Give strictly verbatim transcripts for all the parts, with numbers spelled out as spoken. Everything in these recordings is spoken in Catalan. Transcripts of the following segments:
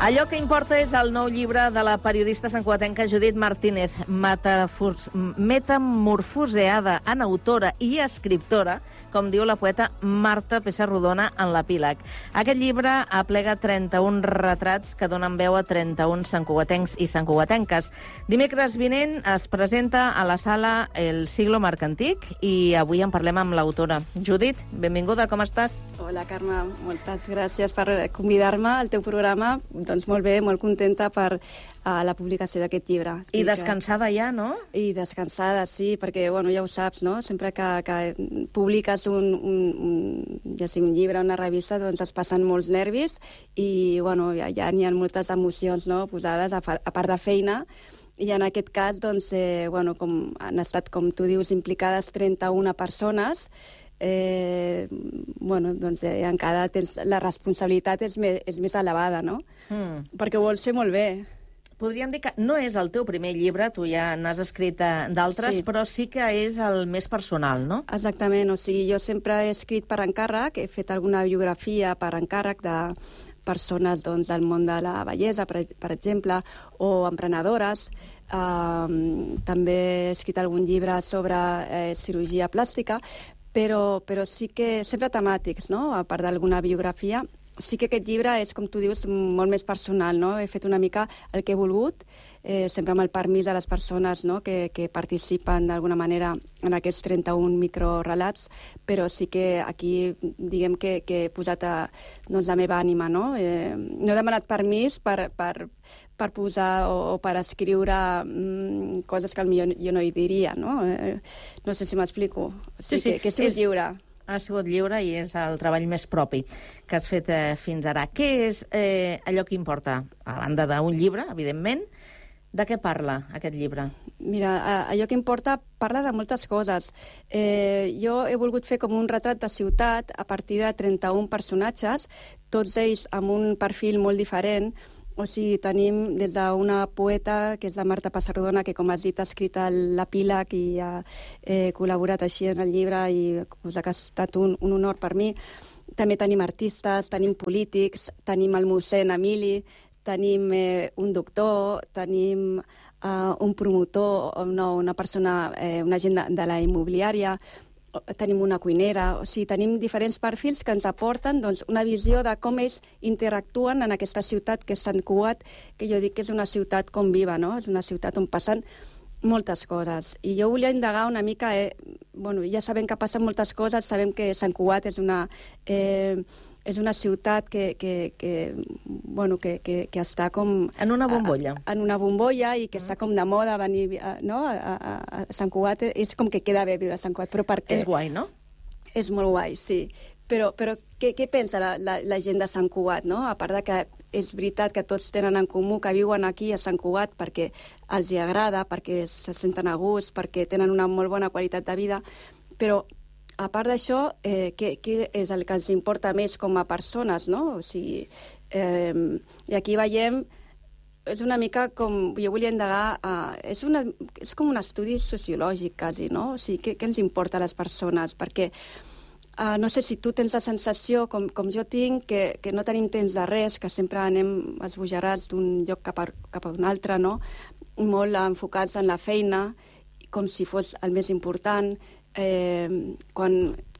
Allò que importa és el nou llibre de la periodista santcugatenca Judit Martínez, metamorfoseada en autora i escriptora, com diu la poeta Marta Pessarrodona en l'epíleg. Aquest llibre aplega trenta-un retrats que donen veu a trenta-un santcugatencs i santcugatenques. Dimecres vinent es presenta a la sala El siglo mercantic i avui en parlem amb l'autora. Judit, benvinguda, com estàs? Hola, Carme, moltes gràcies per convidar-me al teu programa. Doncs molt bé, molt contenta per uh, la publicació d'aquest llibre. I descansada ja, no? I descansada, sí, perquè, bueno, ja ho saps, no? Sempre que, que publiques un, un, un, ja sigui un llibre o una revista, doncs es passen molts nervis i, bueno, ja, ja n'hi ha moltes emocions, no?, posades, a, a part de feina. I en aquest cas, doncs, eh, bueno, com han estat, com tu dius, implicades trenta-una persones. Eh, bueno, doncs eh, encara tens, la responsabilitat és més, és més elevada, no? Mm. Perquè ho vols fer molt bé. Podríem dir que no és el teu primer llibre, tu ja n'has escrit d'altres, sí, però sí que és el més personal, no? Exactament, o sigui, jo sempre he escrit per encàrrec, he fet alguna biografia per encàrrec de persones, doncs, del món de la bellesa, per, per exemple, o emprenedores. Um, també he escrit algun llibre sobre eh, cirurgia plàstica, Però, però sí que sempre temàtics, no?, a part d'alguna biografia. Sí que aquest llibre és, com tu dius, molt més personal, no? He fet una mica el que he volgut, eh, sempre amb el permís de les persones, no?, que, que participen d'alguna manera en aquests trenta-un microrelats, però sí que aquí, diguem que, que he posat a, doncs, la meva ànima, no? Eh, no he demanat permís per, per, per posar o, o per escriure mm, coses que potser jo no hi diria, no? Eh, no sé si m'explico. Sí, sí, sí, que, que he sigut és... lliure. Ha sigut lliure i és el treball més propi que has fet eh, fins ara. Què és eh, allò que importa? A banda d'un llibre, evidentment, de què parla aquest llibre? Mira, allò que importa parla de moltes coses. Eh, jo he volgut fer com un retrat de ciutat a partir de trenta-un personatges, tots ells amb un perfil molt diferent. O sigui, tenim des d'una poeta, que és la Marta Pessarrodona, que, com has dit, ha escrit l'epíleg i ha eh, col·laborat així en el llibre i cosa que ha estat un, un honor per mi. També tenim artistes, tenim polítics, tenim el mossèn Emili, tenim eh, un doctor, tenim eh, un promotor, no, una persona, eh, una gent de, de la immobiliària, tenim una cuinera, o sigui, tenim diferents perfils que ens aporten, doncs, una visió de com ells interactuen en aquesta ciutat que és Sant Cugat, que jo dic que és una ciutat com viva, no? És una ciutat on passen moltes coses. I jo volia indagar una mica, eh, bueno, ja sabem que passen moltes coses, sabem que Sant Cugat és una... Eh, és una ciutat que, que, que, bueno, que, que, que està com... En una bombolla. A, en una bombolla i que mm. està com de moda venir, no? a, a, a Sant Cugat. És com que queda bé viure a Sant Cugat, però per què? És guai, no? És molt guai, sí. Però, però què, què pensa la, la, la gent de Sant Cugat, no? A part de que és veritat que tots tenen en comú que viuen aquí a Sant Cugat perquè els hi agrada, perquè se senten a gust, perquè tenen una molt bona qualitat de vida, però a part d'això, eh, què, què és el que ens importa més com a persones, no? O sigui, eh, i aquí veiem, és una mica com, jo volia indagar, eh, és, una, és com un estudi sociològic, quasi, no? O sigui, què, què ens importa a les persones? Perquè, eh, no sé si tu tens la sensació, com, com jo tinc, que, que no tenim temps de res, que sempre anem esbojarats d'un lloc cap a, cap a un altre, no? Molt enfocats en la feina, com si fos el més important. Eh, quan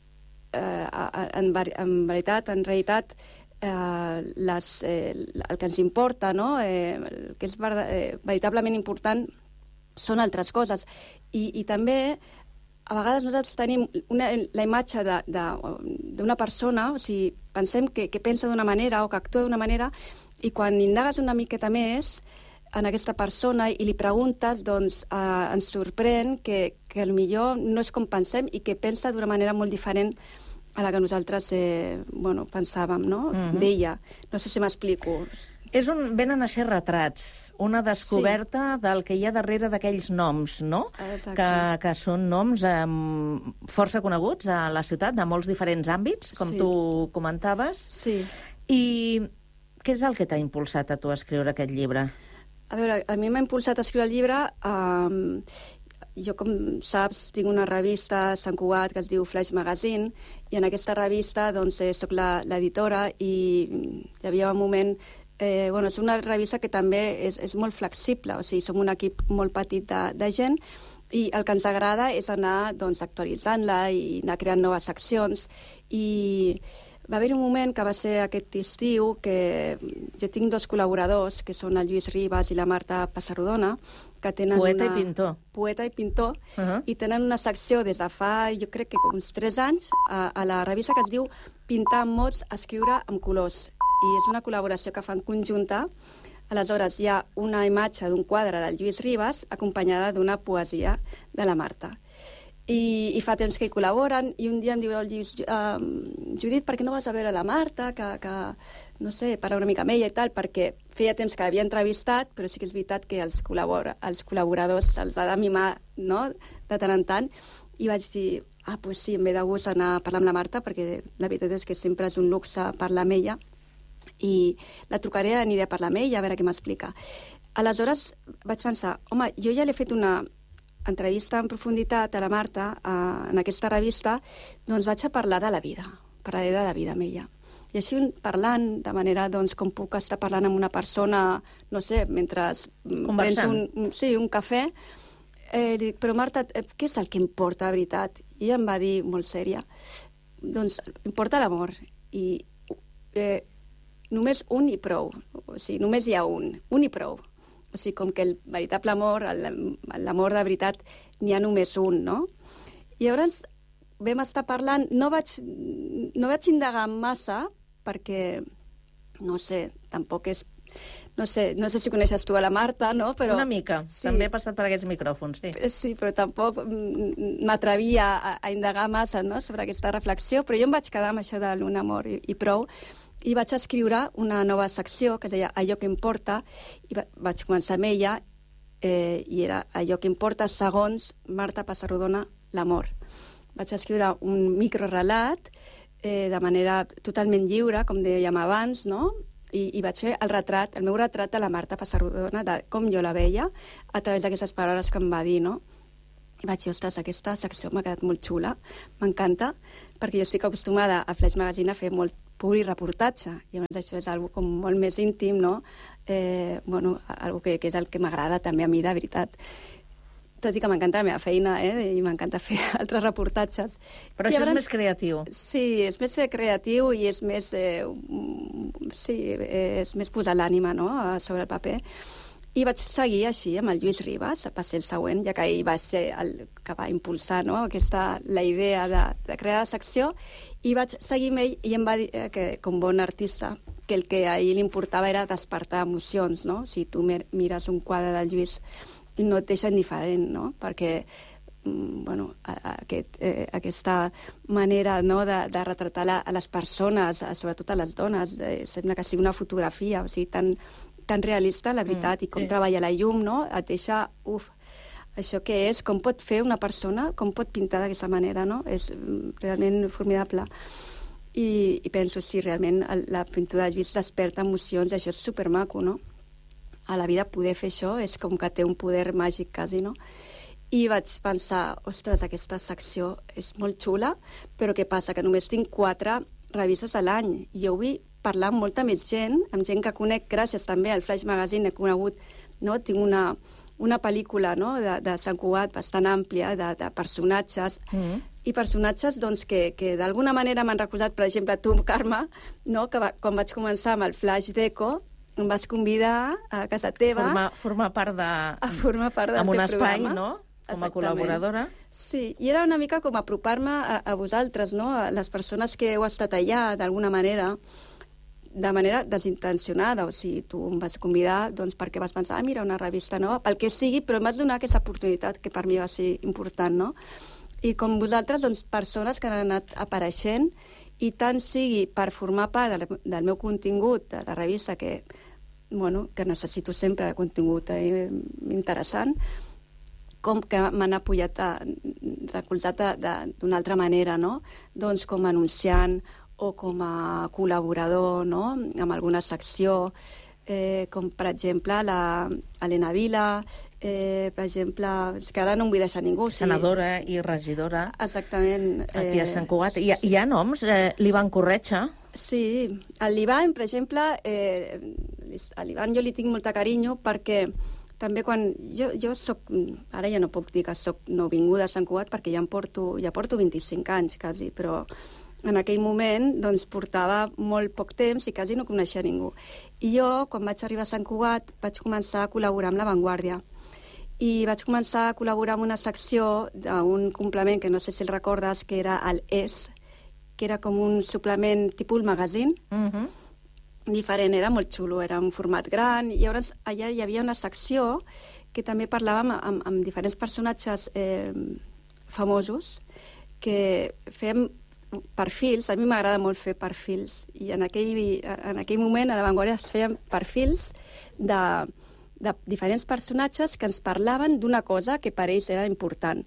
eh, en, en veritat, en realitat eh, les, eh, el que ens importa, no? eh, el que és ver, eh, veritablement important són altres coses i, i també a vegades nosaltres tenim una, la imatge d'una persona, o sigui, pensem que, que pensa d'una manera o que actua d'una manera i quan indagues una miqueta més en aquesta persona i li preguntes, doncs eh, ens sorprèn que, que potser no és com pensem i que pensa d'una manera molt diferent a la que nosaltres eh, bueno, pensàvem, no? Mm-hmm. D'ella. No sé si m'explico. És un, venen a ser retrats, una descoberta sí. del que hi ha darrere d'aquells noms, no? Que, que són noms eh, força coneguts a la ciutat, de molts diferents àmbits, com sí. tu comentaves. Sí. I què és el que t'ha impulsat a tu a escriure aquest llibre? A veure, a mi m'ha impulsat a escriure el llibre. Um, jo, com saps, tinc una revista a Sant Cugat que es diu Flash Magazine, i en aquesta revista doncs, soc l'editora i hi havia un moment Eh, bueno, és una revista que també és, és molt flexible, o sigui, som un equip molt petit de, de gent, i el que ens agrada és anar doncs, actualitzant-la i anar creant noves seccions. I va haver un moment que va ser aquest estiu que jo tinc dos col·laboradors, que són el Lluís Ribas i la Marta Passarrodona, que tenen poeta una... i pintor. Poeta i pintor. Uh -huh. I tenen una secció des de fa, jo crec que uns tres anys, a, a la revista que es diu Pintar amb mots, escriure amb colors. I és una col·laboració que fan conjunta. Aleshores, hi ha una imatge d'un quadre del Lluís Ribas acompanyada d'una poesia de la Marta. I, i fa temps que hi col·laboren, i un dia em diu el Lluís, uh, Judit, per què no vas a veure la Marta, que, que no sé, parlar una mica amb ella i tal, perquè feia temps que l'havia entrevistat, però sí que és veritat que els, col·labora, els col·laboradors se'ls ha de mimar, no?, de tant en tant, i vaig dir, ah, doncs sí, em ve de gust anar a parlar amb la Marta, perquè la veritat és que sempre és un luxe parlar amb ella, i la trucaré, aniré a parlar amb ella, a veure què m'explica. Aleshores vaig pensar, home, jo ja l'he fet una entrevista en profunditat a la Marta eh, en aquesta revista, doncs vaig a parlar de la vida, parlaré de la vida amb ella. I així parlant, de manera doncs, com puc estar parlant amb una persona, no sé, mentre prens un, sí, un cafè, eh, dic, però Marta, què és el que importa, de veritat? I ella em va dir, molt sèria, doncs importa l'amor, i eh, només un i prou, o sigui, només hi ha un, un i prou. O sigui, com que el veritable amor, l'amor de veritat, n'hi ha només un, no? I llavors vam estar parlant, no vaig, no vaig indagar massa, perquè, no sé, tampoc és... No sé, no sé si coneixes tu a la Marta, no? Però, una mica, sí. També he passat per aquests micròfons, sí. Sí, però tampoc m'atrevia a, a indagar massa, no?, sobre aquesta reflexió, però jo em vaig quedar amb això de l'un amor i, i prou, i vaig escriure una nova secció que es deia Allò que importa, i va, vaig començar amb ella, eh, i era Allò que importa segons Marta Passarrodona, l'amor. Vaig escriure un microrelat eh, de manera totalment lliure, com dèiem abans, no?, i, i vaig fer el retrat, el meu retrat de la Marta Passarrodona, de com jo la veia, a través d'aquestes paraules que em va dir, no? I vaig dir, ostres, aquesta secció m'ha quedat molt xula, m'encanta, perquè jo estic acostumada a Flash Magazine a fer molt publi reportatge, i llavors això és algo com molt més íntim, no? Eh, bueno, algo que, que és el que m'agrada també a mi, de veritat. Tot i que m'encanta la meva feina, eh? I m'encanta fer altres reportatges. Però I això llavors, és més creatiu. Sí, és més creatiu i és més... Eh, sí, és més posar l'ànima, no?, sobre el paper. I vaig seguir així amb el Lluís Ribas, va ser el següent, ja que ell va ser el que va impulsar, no?, aquesta, la idea de, de crear la secció, i vaig seguir amb ell, i em va dir que, com bon artista, que el que a ell li importava era despertar emocions, no? Si tu mires un quadre del Lluís, no et deixa indiferent, no?, perquè bueno, aquest, eh, aquesta manera, no?, de, de retratar la, a les persones, sobretot a les dones, de, sembla que sigui una fotografia, o sigui, tan, tan realista, la veritat, mm, i com sí. treballa la llum, no?, et deixa, uf, això què és, com pot fer una persona, com pot pintar d'aquesta manera, no?, és realment formidable. I, i penso, sí, realment la pintura de Lluís desperta emocions, això és supermaco, no? A la vida poder fer això és com que té un poder màgic quasi, no? I vaig pensar, ostres, aquesta secció és molt xula, però què passa? Que només tinc quatre revistes a l'any. I jo vull parlar amb molta més gent, amb gent que conec, gràcies també al Flash Magazine, he conegut, no? Tinc una, una pel·lícula, no?, de, de Sant Cugat bastant àmplia, de, de personatges, mm-hmm. i personatges doncs, que, que d'alguna manera m'han recordat, per exemple, tu, Carme, no?, que va, quan vaig començar amb el Flash Deco, em vas convidar a casa teva... Formar, formar part de... A formar part del teu programa. Amb un espai, programa. no?, com a col·laboradora. Sí, i era una mica com apropar-me a, a vosaltres, no?, a les persones que heu estat allà, d'alguna manera, de manera desintencionada. O sigui, tu em vas convidar doncs, perquè vas pensar, ah, mira, una revista nova, pel que sigui, però em vas donar aquesta oportunitat que per mi va ser important, no? I com vosaltres, doncs, persones que han anat apareixent, i tant sigui per formar part del, del meu contingut, de la revista, que, bueno, que necessito sempre contingut eh, interessant, com que m'han apoyat, recolzat d'una altra manera, no? Doncs com a anunciant o com a col·laborador, no?, amb alguna secció, eh, com per exemple l'Helena Vila, eh, per exemple, és que ara no em vull deixar ningú. Sí. Senadora i regidora. Exactament. Aquí a Sant Cugat. Hi ha, hi ha noms? Eh, L'Ivan Corretja. Sí, el l'Ivan, per exemple, eh, a l'Ivan jo li tinc molta carinyo perquè també quan... Jo, jo soc... Ara ja no puc dir que soc nouvinguda a Sant Cugat perquè ja em porto, ja porto vint-i-cinc anys, quasi, però en aquell moment doncs, portava molt poc temps i quasi no coneixia ningú. I jo, quan vaig arribar a Sant Cugat, vaig començar a col·laborar amb La Vanguardia. I vaig començar a col·laborar amb una secció d'un complement que no sé si el recordes, que era el Es, que era com un suplement tipus magazine, Mhm. diferent, era molt xulo, era un format gran, i llavors allà hi havia una secció que també parlàvem amb, amb diferents personatges eh, famosos que fèiem perfils, a mi m'agrada molt fer perfils, i en aquell, en aquell moment a La Vanguardia es feien perfils de, de diferents personatges que ens parlaven d'una cosa que per ells era important.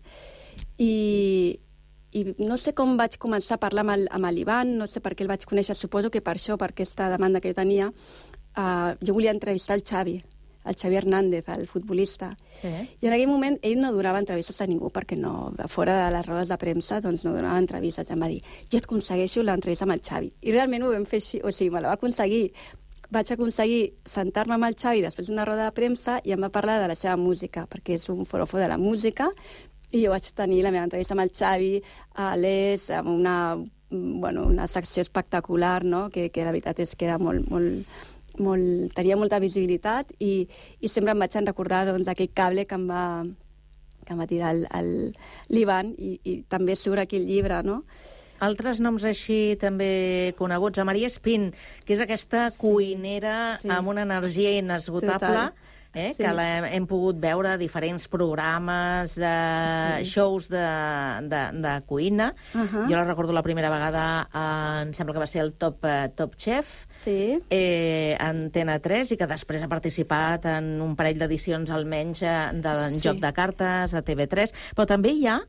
I, i no sé com vaig començar a parlar amb, el, amb l'Ivan, no sé per què el vaig conèixer, suposo que per això, per aquesta demanda que jo tenia, uh, jo volia entrevistar el Xavi, el Xavi Hernández, el futbolista. Sí. I en aquell moment ell no donava entrevistes a ningú, perquè no, fora de les rodes de premsa, doncs no donava entrevistes. Em va dir, jo et aconsegueixo l'entrevista amb el Xavi. I realment ho vam fer així, o sigui, me la va aconseguir. Vaig aconseguir sentar-me amb el Xavi després d'una roda de premsa i em va parlar de la seva música, perquè és un forofo de la música, i jo vaig tenir la meva entrevista amb el Xavi a l'Es, amb una, bueno, una secció espectacular, no? que, que la veritat és que era molt, molt, molt, tenia molta visibilitat, i, i sempre em vaig recordar doncs, d'aquell cable que em va, que em va tirar l'Ivan, i, i també surt aquí el llibre, no? Altres noms així també coneguts, a Maria Espín, que és aquesta cuinera sí. amb una energia inesgotable, eh, sí. que la hem pogut veure a diferents programes, eh, sí. shows de, de, de cuina. Uh -huh. Jo la recordo la primera vegada, eh, em sembla que va ser el Top, eh, Top Chef, sí. eh, a Antena tres, i que després ha participat en un parell d'edicions almenys eh, del sí. Joc de Cartes a T V tres. Però també hi ha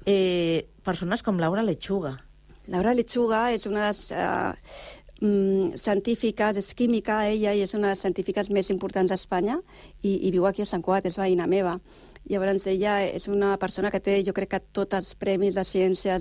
eh, persones com Laura Lechuga. Laura Lechuga és una de les uh, mm, científiques, és química ella, i és una de les científiques més importants d'Espanya, i, i viu aquí a Sant Cugat, és veïna meva. Llavors ella és una persona que té, jo crec que tots els premis de ciències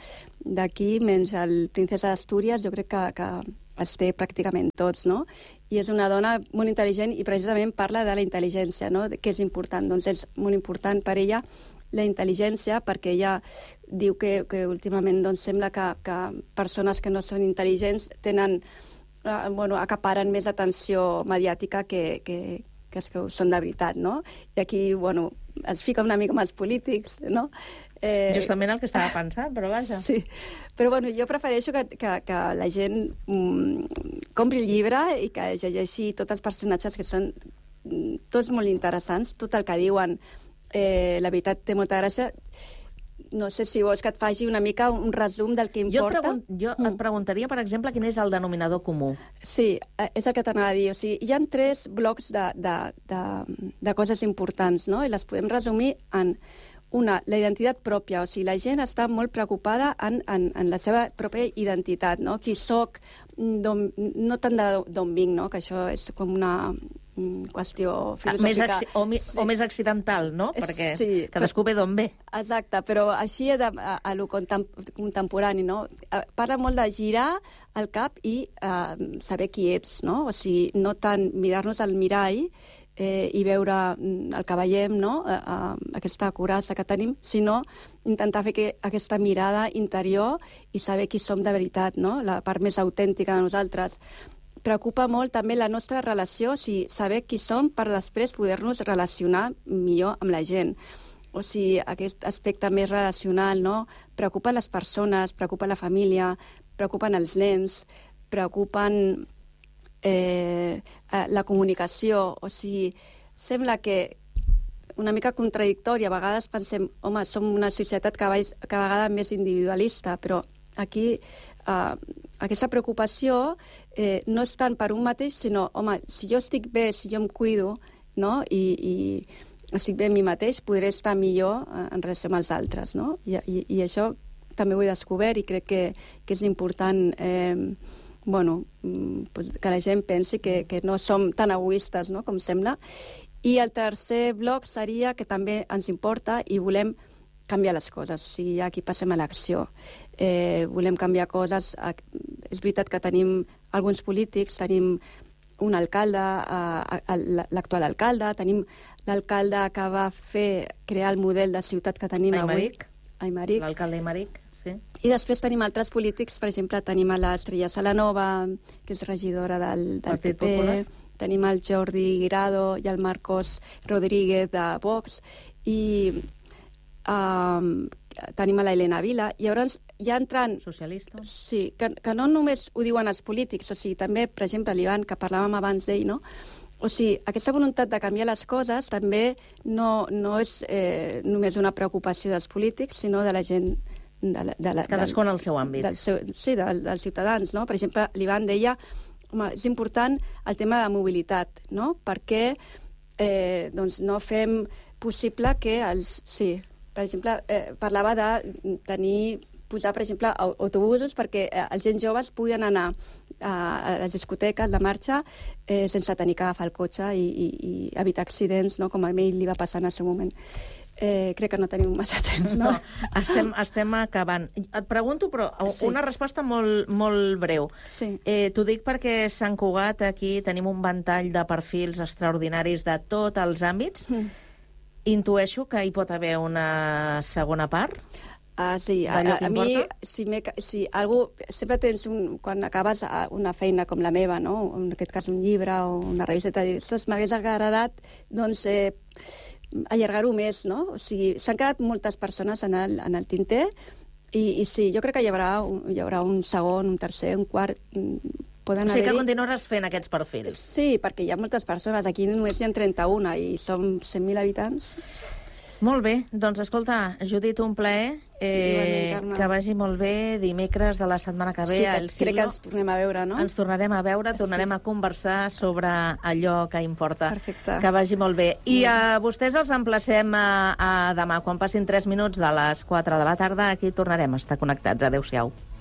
d'aquí, menys el Princesa d'Astúries, jo crec que, que els té pràcticament tots, no? I és una dona molt intel·ligent i precisament parla de la intel·ligència, no? Que és important. Doncs és molt important per ella la intel·ligència, perquè ella diu que, que últimament doncs, sembla que, que persones que no són intel·ligents tenen, eh, bueno, acaparen més atenció mediàtica que, que, que és que són de veritat, no? I aquí, bueno, es fica una mica amb els polítics, no? Eh... Justament el que estava pensant, però vaja. Sí, però bueno, jo prefereixo que, que, que la gent mm, compri el llibre i que llegeixi tots els personatges que són mm, tots molt interessants, tot el que diuen. Eh, la veritat té molta gràcia. No sé si vols que et faci una mica un resum del que importa. Jo, et, pregun jo mm. et preguntaria, per exemple, quin és el denominador comú. Sí, és el que t'anava a dir. O sigui, hi ha tres blocs de, de, de, de coses importants, no? I les podem resumir en una, la identitat pròpia. O sigui, la gent està molt preocupada en, en, en la seva pròpia identitat, no? Qui soc, no tant d'on vinc, no? Que això és com una qüestió filosòfica. Més o, mi sí. o més accidental, no? Perquè sí, cadascú ve d'on ve. Exacte, però així a, a, a lo contem contemporani, no? Parla molt de girar el cap i uh, saber qui ets, no? O sigui, no tant mirar-nos al mirall eh, i veure el que veiem, no? Uh, uh, aquesta coratge que tenim, sinó intentar fer que aquesta mirada interior i saber qui som de veritat, no? La part més autèntica de nosaltres. Preocupa molt també la nostra relació, o sigui, saber qui som per després poder-nos relacionar millor amb la gent. O sigui, aquest aspecte més relacional, no? Preocupa les persones, preocupa la família, preocupen els nens, preocupen eh, la comunicació. O sigui, sembla que una mica contradictòria. A vegades pensem, home, som una societat cada vegada més individualista, però aquí eh, aquesta preocupació eh, no és tant per un mateix, sinó, home, si jo estic bé, si jo em cuido, no?, i, i estic bé amb mi mateix, podré estar millor en relació amb els altres, no? I, i, i això també ho he descobert i crec que, que és important eh, bueno, que la gent pensi que, que no som tan egoistes, no?, com sembla. I el tercer bloc seria que també ens importa i volem canviar les coses, o sigui, aquí passem a l'acció. Eh, volem canviar coses. És veritat que tenim alguns polítics, tenim un alcalde, uh, l'actual alcalde, tenim l'alcalde que va fer crear el model de ciutat que tenim Aymeric. avui. Aymeric. L'alcalde Aymeric, sí. I després tenim altres polítics, per exemple, tenim a l'Estrella Salanova, que és regidora del, del Partit P P, Popular. tenim el Jordi Guirado i el Marcos Rodríguez de Vox, i um, tenim a la Elena Vila, i llavors ja entrant... Socialista. Sí, que, que no només ho diuen els polítics, o sigui, també, per exemple, l'Ivan, que parlàvem abans d'ell, no? O sigui, aquesta voluntat de canviar les coses també no, no és eh, només una preocupació dels polítics, sinó de la gent... De la, de la, Cadascun al seu àmbit. Del seu, sí, del, dels ciutadans, no? Per exemple, l'Ivan deia, home, és important el tema de mobilitat, no? Perquè eh, doncs no fem possible que els... Sí, per exemple, eh, parlava de tenir, posar, per exemple, autobusos perquè eh, els gens joves puguin anar a, a les discoteques de marxa eh, sense tenir que agafar el cotxe i, i, i evitar accidents, no? Com a ell li va passar en el seu moment. Eh, crec que no tenim massa temps, no? No, estem, estem acabant. Et pregunto, però, Sí. una resposta molt, molt breu. Sí. Eh, T'ho dic perquè a Sant Cugat aquí tenim un ventall de perfils extraordinaris de tots els àmbits. Mm. Intueixo que hi pot haver una segona part. Ah, sí, a, D'allò a, que a mi, importa? si, si algú, sempre tens, un, quan acabes una feina com la meva, no? En aquest cas un llibre o una revista, m'hagués agradat, doncs, eh, allargar-ho més, no? O sigui, s'han quedat moltes persones en el, en el tinter i, i sí, jo crec que hi haurà, un, hi haurà un segon, un tercer, un quart... Poden O sigui que haver-hi... continuaràs fent aquests perfils. Sí, perquè hi ha moltes persones. Aquí només hi ha trenta-una i som cent mil habitants. Molt bé, doncs escolta, Judit, un plaer, eh, Igualment, que vagi molt bé dimecres de la setmana que ve Sí, a que El crec que Siglo. ens tornem a veure, no? Ens tornarem a veure, tornarem Sí. a conversar sobre allò que importa. Perfecte. Que vagi molt bé. I a vostès els emplacem a, a demà, quan passin tres minuts de les quatre de la tarda, aquí tornarem a estar connectats. Adéu-siau.